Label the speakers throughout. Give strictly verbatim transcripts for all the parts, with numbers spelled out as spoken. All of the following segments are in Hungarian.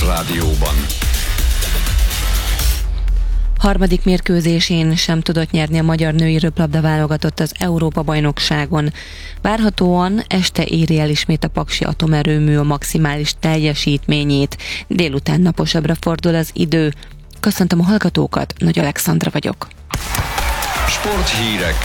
Speaker 1: Sportrádióban.
Speaker 2: Harmadik mérkőzésén sem tudott nyerni a magyar női röplabda válogatott az Európa-bajnokságon. Várhatóan este éri el ismét a Paksi Atomerőmű a maximális teljesítményét. Délután naposabbra fordul az idő. Köszöntöm a hallgatókat, Nagy Alexandra vagyok.
Speaker 1: Sporthírek.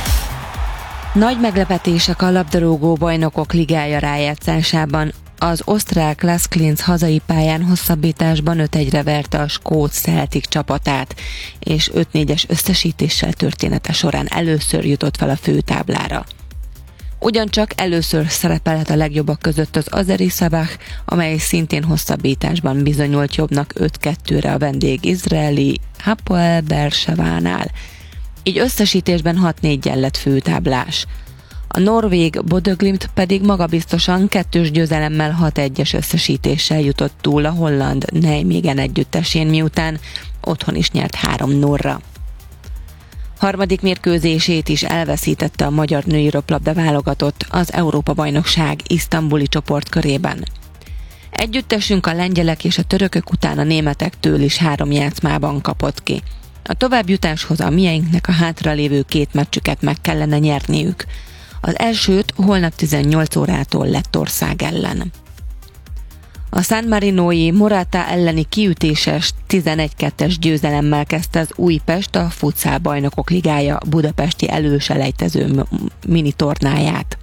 Speaker 2: Nagy meglepetések a labdarúgó bajnokok ligája rájátszásában. Az osztrák Las Klins hazai pályán hosszabbításban öt egyre verte a skót Celtic csapatát, és öt négyes összesítéssel története során először jutott fel a főtáblára. Ugyancsak először szerepelhet a legjobbak között az Azeri Sabah, amely szintén hosszabbításban bizonyult jobbnak öt kettőre a vendég izraeli Hapoel Beersevánál. Így összesítésben hat néggyel lett főtáblás. A norvég Bodø Glimt pedig magabiztosan kettős győzelemmel hat egyes összesítéssel jutott túl a holland Nijmegen együttesén, miután otthon is nyert három nullra. Harmadik mérkőzését is elveszítette a magyar női röplabda válogatott az Európa-bajnokság isztambuli csoportkörében. Együttesünk a lengyelek és a törökök után a németektől is három játszmában kapott ki. A továbbjutáshoz a mieinknek a hátralévő két meccsüket meg kellene nyerniük. Az elsőt holnap tizennyolc órától Lettország ellen. A San Marinói Morata elleni kiütéses tizenegy kettes győzelemmel kezdte az Újpest a Futsal Bajnokok Ligája budapesti előselejtező mini tornáját.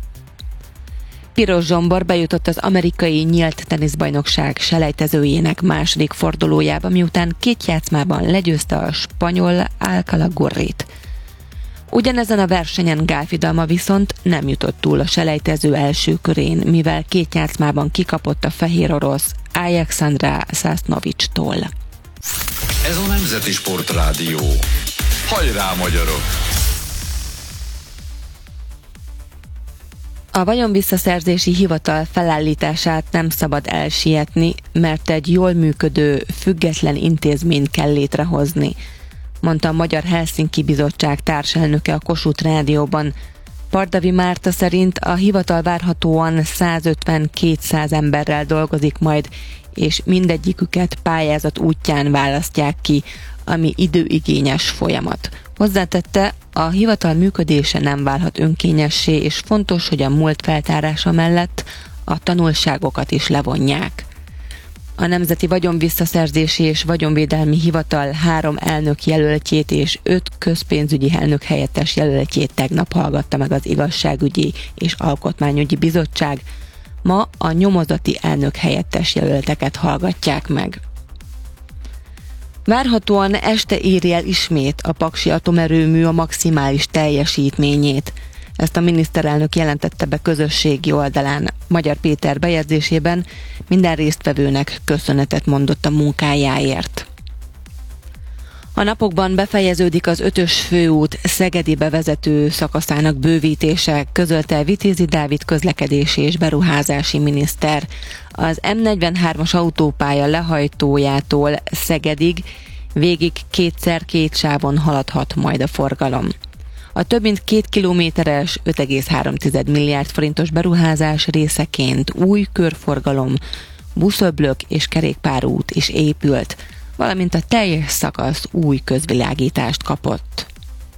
Speaker 2: Piros Zsombor bejutott az amerikai nyílt teniszbajnokság selejtezőjének második fordulójába, miután két játszmában legyőzte a spanyol Alcalá Gurrit. Ugyanezen a versenyen Gálfidalma viszont nem jutott túl a selejtező első körén, mivel két játszmában kikapott a fehér orosz Alexandra Sasnovicstól.
Speaker 1: Ez a Nemzeti Sportrádió. Hajrá, magyarok!
Speaker 2: A vagyonvisszaszerzési hivatal felállítását nem szabad elsietni, mert egy jól működő, független intézményt kell létrehozni, mondta a Magyar Helsinki Bizottság társelnöke a Kossuth Rádióban. Pardavi Márta szerint a hivatal várhatóan százötven-kétszáz emberrel dolgozik majd, és mindegyiküket pályázat útján választják ki, ami időigényes folyamat. Hozzátette, a hivatal működése nem válhat önkényessé, és fontos, hogy a múlt feltárása mellett a tanulságokat is levonják. A Nemzeti Vagyonvisszaszerzési és Vagyonvédelmi Hivatal három elnök jelöltjét és öt közpénzügyi elnök helyettes jelöltjét tegnap hallgatta meg az Igazságügyi és Alkotmányügyi Bizottság. Ma a nyomozati elnök helyettes jelölteket hallgatják meg. Várhatóan este éri el ismét a Paksi Atomerőmű a maximális teljesítményét. Ezt a miniszterelnök jelentette be közösségi oldalán. Magyar Péter bejegyzésében minden résztvevőnek köszönetet mondott a munkájáért. A napokban befejeződik az ötös főút Szegedi bevezető szakaszának bővítése, közölte Vitézi Dávid közlekedési és beruházási miniszter. Az em negyvenhármas autópálya lehajtójától Szegedig végig kétszer két sávon haladhat majd a forgalom. A több mint két kilométeres, öt egész három milliárd forintos beruházás részeként új körforgalom, buszöblök és kerékpárút is épült, valamint a teljes szakasz új közvilágítást kapott.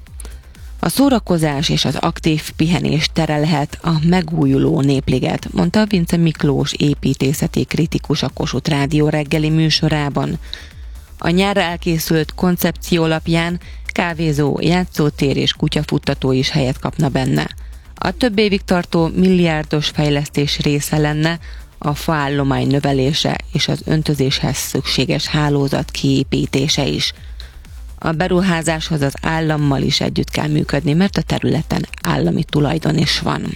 Speaker 2: A szórakozás és az aktív pihenés tere lehet a megújuló Népliget, mondta Vince Miklós építészeti kritikus a Kossuth Rádió reggeli műsorában. A nyárra elkészült koncepció alapján kávézó, játszótér és kutyafuttató is helyet kapna benne. A több évig tartó milliárdos fejlesztés része lenne a faállomány növelése és az öntözéshez szükséges hálózat kiépítése is. A beruházáshoz az állammal is együtt kell működni, mert a területen állami tulajdon is van.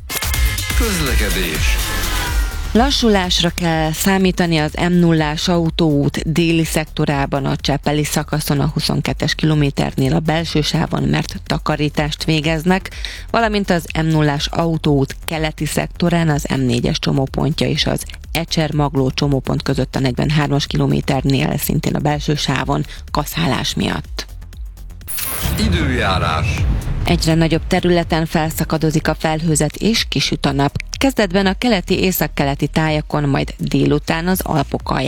Speaker 1: Közlekedés.
Speaker 2: Lassulásra kell számítani az em nullás autóút déli szektorában a Csepeli szakaszon a huszonkettes kilométernél a belső sávon, mert takarítást végeznek, valamint az em nullás autóút keleti szektorán az em négyes csomópontja és az Ecser-Magló csomópont között a negyvenhármas kilométernél szintén a belső sávon kaszálás miatt.
Speaker 1: Időjárás.
Speaker 2: Egyre nagyobb területen felszakadozik a felhőzet és kisüt a nap. Kezdetben a keleti északkeleti tájakon, majd délután az Alpok alján